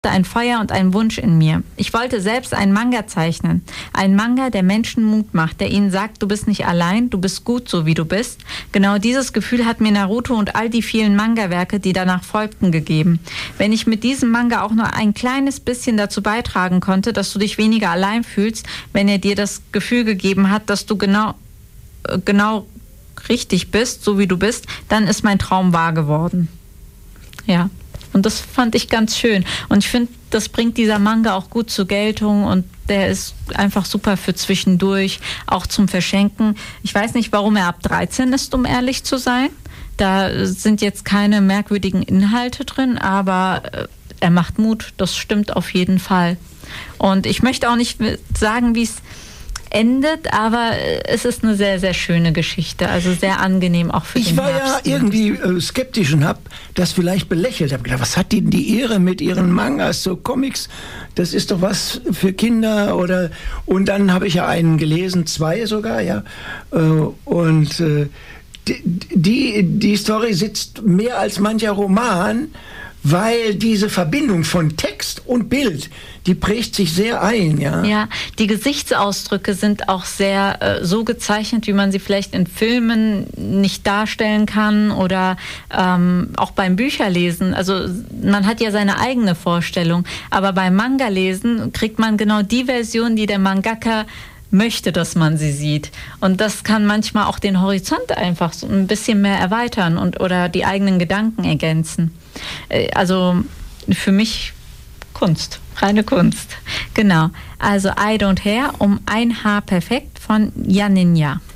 ein Feuer und einen Wunsch in mir. Ich wollte selbst einen Manga zeichnen. Einen Manga, der Menschen Mut macht, der ihnen sagt, du bist nicht allein, du bist gut, so wie du bist. Genau dieses Gefühl hat mir Naruto und all die vielen Manga-Werke, die danach folgten, gegeben. Wenn ich mit diesem Manga auch nur ein kleines bisschen dazu beitragen konnte, dass du dich weniger allein fühlst, wenn er dir das Gefühl gegeben hat, dass du genau richtig bist, so wie du bist, dann ist mein Traum wahr geworden. Ja. Und das fand ich ganz schön. Und ich finde, das bringt dieser Manga auch gut zur Geltung und der ist einfach super für zwischendurch, auch zum Verschenken. Ich weiß nicht, warum er ab 13 ist, um ehrlich zu sein. Da sind jetzt keine merkwürdigen Inhalte drin, aber er macht Mut, das stimmt auf jeden Fall. Und ich möchte auch nicht sagen, wie es endet, aber es ist eine sehr, sehr schöne Geschichte, also sehr angenehm auch für den Herbst. Ich war ja irgendwie skeptisch und habe das vielleicht belächelt. Habe gedacht, was hat die Ehre mit ihren Mangas, so Comics? Das ist doch was für Kinder oder... Und dann habe ich ja einen gelesen, 2 sogar, ja. Und die Story sitzt mehr als mancher Roman, weil diese Verbindung von Text und Bild, die prägt sich sehr ein, ja. Ja, die Gesichtsausdrücke sind auch sehr so gezeichnet, wie man sie vielleicht in Filmen nicht darstellen kann oder auch beim Bücherlesen. Also man hat ja seine eigene Vorstellung, aber beim Manga-Lesen kriegt man genau die Version, die der Mangaka möchte, dass man sie sieht. Und das kann manchmal auch den Horizont einfach so ein bisschen mehr erweitern oder die eigenen Gedanken ergänzen. Also für mich Kunst, reine Kunst. Genau. Also I Don't Care, um ein Haar perfekt von Janinja.